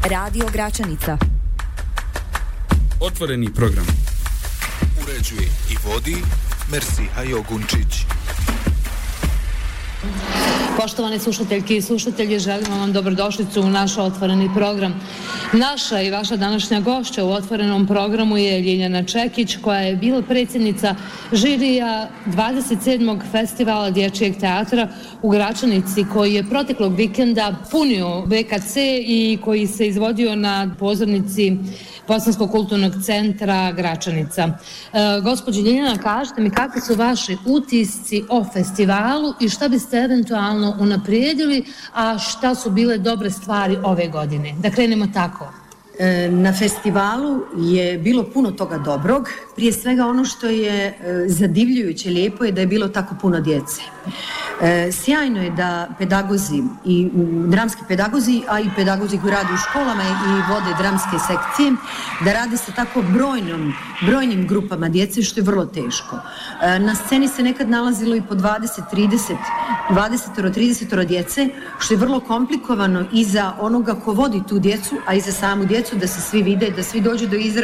Radio Gračanica. Otvoreni program. Uređuje i vodi Mersiha Jogunčić. Poštovane slušateljke i slušatelji, želimo vam dobrodošlicu u naš otvoreni program. Naša i vaša današnja gošća u otvorenom programu je Ljiljana Čekić, koja je bila predsjednica žirija 27. festivala dječjeg teatra u Gračanici, koji je proteklog vikenda punio BKC i koji se izvodio na pozornici Bosanskog kulturnog centra Gračanica. Gospođo Ljiljana, kažete mi kakvi su vaši utisci o festivalu i šta biste eventualno unaprijedili, a šta su bile dobre stvari ove godine? Da krenemo tako. Na festivalu je bilo puno toga dobrog. Prije svega ono što je zadivljujuće lijepo je da je bilo tako puno djece. Sjajno je da pedagozi i dramski pedagozi, a i pedagozi koji rade u školama i vode dramske sekcije, da rade sa tako brojnim grupama djece, što je vrlo teško. Na sceni se nekad nalazilo i po 20-30 djece, što je vrlo komplikovano i za onoga ko vodi tu djecu, a i za samu djecu, da se svi vide, da svi dođu do izražaja